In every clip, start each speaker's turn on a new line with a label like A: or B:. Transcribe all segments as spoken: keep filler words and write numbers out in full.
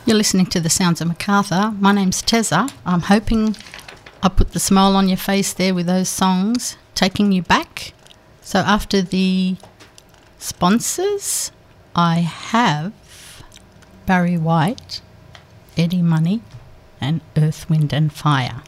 A: You're listening to The Sounds of Macarthur. My name's Tezza. I'm hoping I put the smile on your face there with those songs, taking you back. So after the sponsors, I have Barry White, Eddie Money, and Earth, Wind and Fire.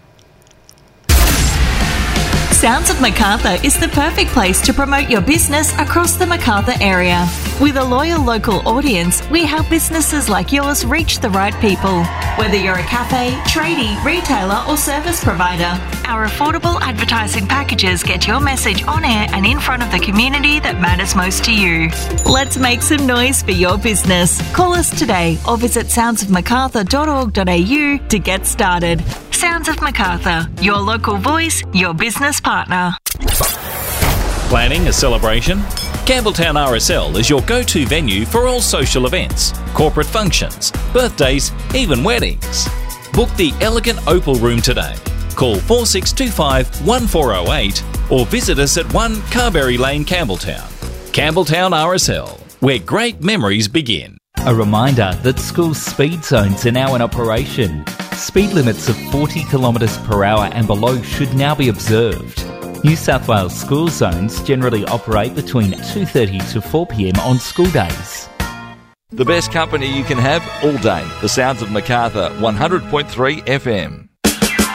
B: Sounds of Macarthur is the perfect place to promote your business across the Macarthur area. With a loyal local audience, we help businesses like yours reach the right people. Whether you're a cafe, tradie, retailer or service provider, our affordable advertising packages get your message on air and in front of the community that matters most to you. Let's make some noise for your business. Call us today or visit sounds of macarthur dot org dot a u to get started. Sounds of Macarthur, your local voice, your business partner.
C: Planning a celebration? Campbelltown R S L is your go-to venue for all social events, corporate functions, birthdays, even weddings. Book the elegant Opal Room today. Call four six two five, one four zero eight or visit us at one Carberry Lane, Campbelltown. Campbelltown R S L, where great memories begin.
D: A reminder that school speed zones are now in operation. Speed limits of forty kilometres per hour and below should now be observed. New South Wales school zones generally operate between two thirty to four p m on school days.
E: The best company you can have all day. The Sounds of Macarthur, one hundred point three F M.